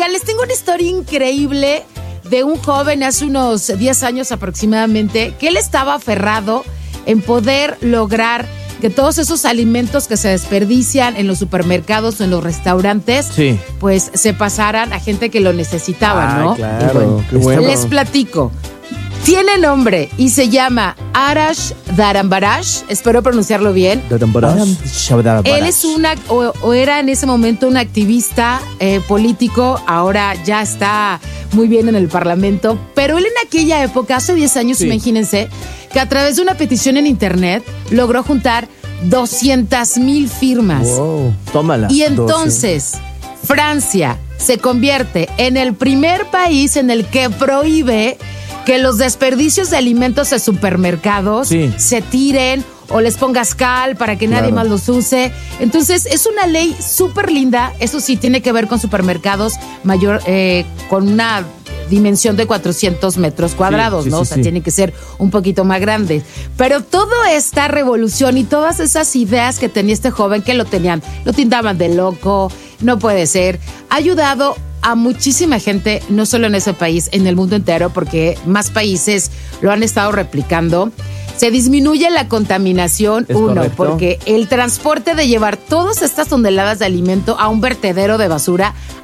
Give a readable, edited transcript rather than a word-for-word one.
Oigan, les tengo una historia increíble de un joven hace unos 10 años aproximadamente, que él estaba aferrado en poder lograr que todos esos alimentos que se desperdician en los supermercados o en los restaurantes, Sí. pues se pasaran a gente que lo necesitaba, ¿no? Claro, Y qué bueno. les platico. Tiene nombre y se llama Arash Dharbharash, espero pronunciarlo bien. Él es era en ese momento un activista político, ahora ya está muy bien en el Parlamento, pero él en aquella época, hace 10 años, Sí. imagínense, que a través de una petición en internet logró juntar 200,000 firmas. Wow. Tómala. Y entonces, Francia se convierte en el primer país en el que prohíbe que los desperdicios de alimentos de supermercados Sí. se tiren o les pongas cal para que nadie más los use. Entonces, es una ley súper linda. Eso sí, tiene que ver con supermercados mayor, con una dimensión de 400 metros cuadrados, sí, ¿no? sí, O sea, sí. tiene que ser un poquito más grande. Pero toda esta revolución y todas esas ideas que tenía este joven, que lo tildaban de loco, no puede ser, ha ayudado a muchísima gente, no solo en ese país, en el mundo entero, porque más países lo han estado replicando. Se disminuye la contaminación, Es uno, correcto. porque el transporte de llevar todas estas toneladas de alimento a un vertedero de basura